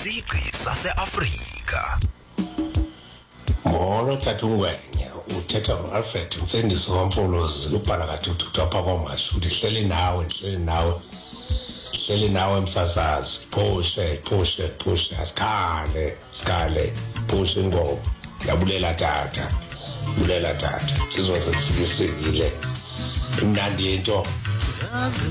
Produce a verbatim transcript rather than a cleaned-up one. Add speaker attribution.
Speaker 1: isiqi sase-Afrika.
Speaker 2: Molo tata uNgwenya, uthetha no-Alfred Mfundisi kaMfolozi ubhala kadudu apha kwaMashu uthi hleli nawe hleli nawe hleli nawe msasazi phushe phushe phushe asikhale sikhale phushe ingoma yabulela tata bulela tata sizwe sesisikile imnandi into